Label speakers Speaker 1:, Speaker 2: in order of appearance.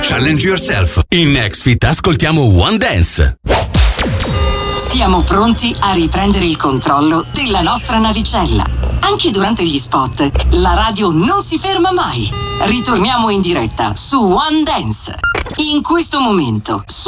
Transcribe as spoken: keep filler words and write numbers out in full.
Speaker 1: Challenge yourself. In Next Fit ascoltiamo One Dance.
Speaker 2: Siamo pronti a riprendere il controllo della nostra navicella. Anche durante gli spot, la radio non si ferma mai. Ritorniamo in diretta su One Dance. In questo momento,